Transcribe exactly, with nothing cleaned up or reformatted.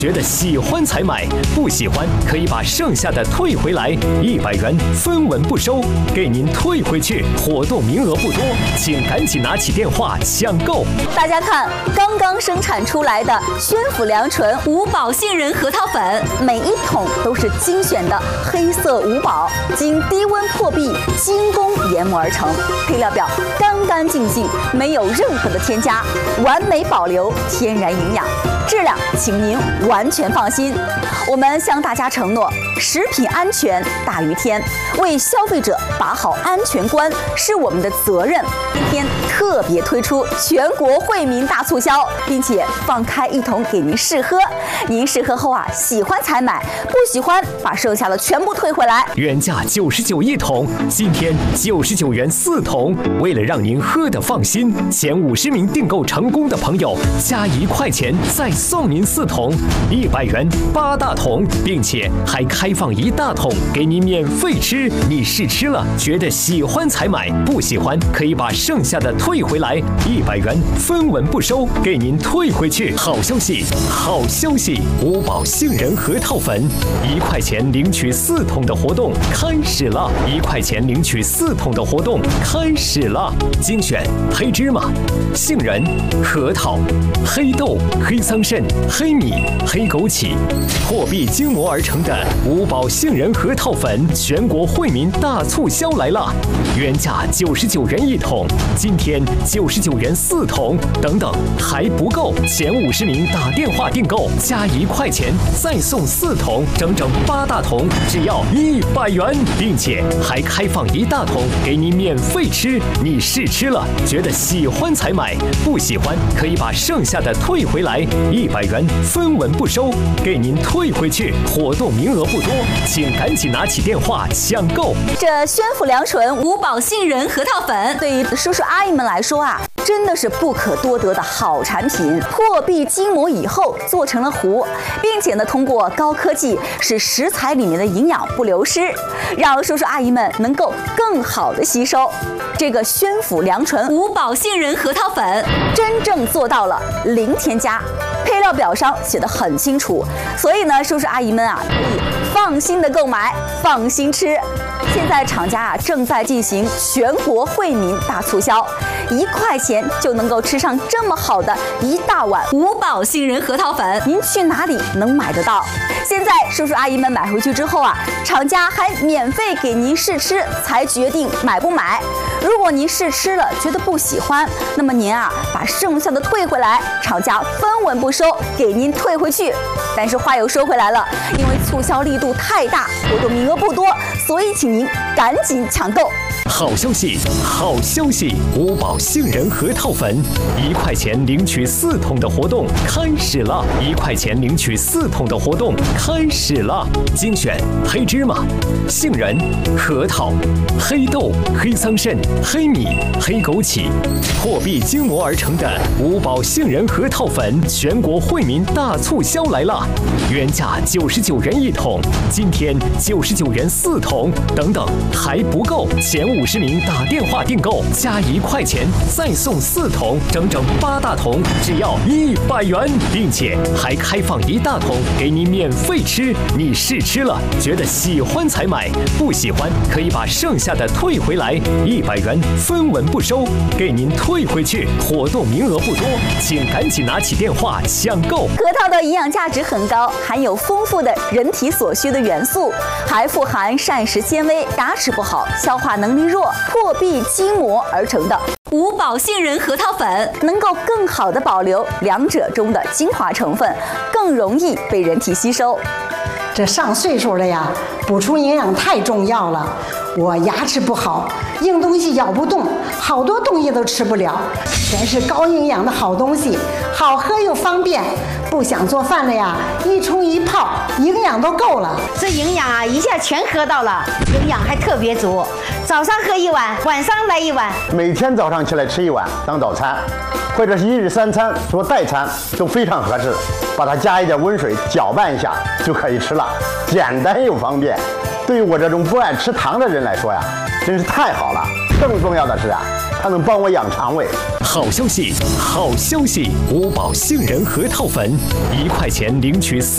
觉得喜欢才买，不喜欢可以把剩下的退回来，一百元分文不收，给您退回去。活动名额不多，请赶紧拿起电话抢购。 大家看，刚刚生产出来的宣府良醇五宝杏仁核桃粉，每一桶都是精选的黑色五宝，经低温破壁精工研磨而成，配料表干干净净，没有任何的添加，完美保留天然营养，质量请您完全放心。我们向大家承诺，食品安全大于天，为消费者把好安全关是我们的责任。今天特别推出全国惠民大促销，并且放开一桶给您试喝。您试喝后啊，喜欢才买，不喜欢把剩下的全部退回来。 原价九十九一桶，今天九十九元四桶。为了让您喝得放心，前五十名订购成功的朋友加一块钱再送您四桶，一百元八大桶，并且还开放一大桶给您免费吃。你试吃了，觉得喜欢才买，不喜欢可以把剩下的退回来，一百元分文不收，给您退回去。好消息，好消息！五宝杏仁核桃粉，一块钱领取四桶的活动开始了！一块钱领取四桶的活动开始了！精选黑芝麻、杏仁、核桃、黑豆、黑桑葚、黑米、黑枸杞，破壁精磨而成的五宝杏仁核桃粉，全国惠民大促销来了！原价九十九元一桶，今天九十九元四桶，等等还不够，前五十名打电话订购加一块钱再送四桶，整整八大桶，只要一百元，并且还开放一大桶给你免费吃。你试吃了，觉得喜欢才买，不喜欢可以把剩下的退回来，一百元分文不收，给您退回去。活动名额不多，请赶紧拿起电话抢购。 这宣府良醇五宝杏仁核桃粉，对于叔叔阿姨们来说啊，真的是不可多得的好产品。破壁精磨以后做成了糊，并且呢，通过高科技使食材里面的营养不流失，让叔叔阿姨们能够更好的吸收。这个宣府良醇五宝杏仁核桃粉真正做到了零添加，配料表上写得很清楚，所以呢，叔叔阿姨们啊，可以放心的购买，放心吃。现在厂家啊正在进行全国惠民大促销，一块钱就能够吃上这么好的一大碗五宝杏仁核桃粉，您去哪里能买得到？现在叔叔阿姨们买回去之后啊，厂家还免费给您试吃，才决定买不买。如果您试吃了觉得不喜欢，那么您啊把剩下的退回来，厂家分文不收，给您退回去。但是话又说回来了，因为促销力度太大，活动名额不多，所以请您赶紧抢购。 好消息，好消息！五宝杏仁核桃粉，一块钱领取四桶的活动开始了！一块钱领取四桶的活动开始了！精选黑芝麻、杏仁、核桃、黑豆、黑桑葚、黑米、黑枸杞，破壁精磨而成的五宝杏仁核桃粉，全国惠民大促销来了！原价九十九元一桶，今天九十九元四桶，等等还不够，前五十名打电话订购加一块钱再送四桶，整整八大桶，只要一百元，并且还开放一大桶给你免费吃。你试吃了，觉得喜欢才买，不喜欢可以把剩下的退回来，一百元分文不收，给您退回去。活动名额不多，请赶紧拿起电话抢购。 核桃的营养价值很高，含有丰富的人体所需的元素，还富含膳食纤维，牙齿不好、消化能力弱、破壁筋膜而成的五宝杏仁核桃粉，能够更好的保留两者中的精华成分，更容易被人体吸收。 这上岁数了呀，补充营养太重要了。我牙齿不好，硬东西咬不动，好多东西都吃不了，全是高营养的好东西，好喝又方便。不想做饭了呀，一冲一泡，营养都够了。 这营养啊，一下全喝到了，营养还特别足。早上喝一碗，晚上来一碗， 每天早上起来吃一碗当早餐，或者是一日三餐做代餐都非常合适。把它加一点温水搅拌一下就可以吃了，简单又方便。对于我这种不爱吃糖的人来说呀，真是太好了。更重要的是啊，它能帮我养肠胃。 好消息，好消息！五宝杏仁核桃粉，一块钱领取四。